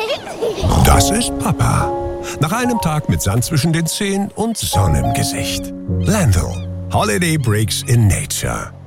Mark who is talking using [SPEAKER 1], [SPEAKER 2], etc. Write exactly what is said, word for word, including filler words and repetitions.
[SPEAKER 1] Das ist Papa. Nach einem Tag mit Sand zwischen den Zehen und Sonne im Gesicht. Landl. Holiday Breaks in Nature.